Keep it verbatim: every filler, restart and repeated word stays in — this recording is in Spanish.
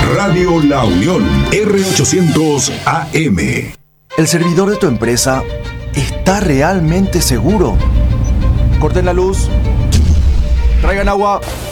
Radio La Unión, R ochocientos A M. ¿El servidor de tu empresa está realmente seguro? Corten la luz, traigan agua.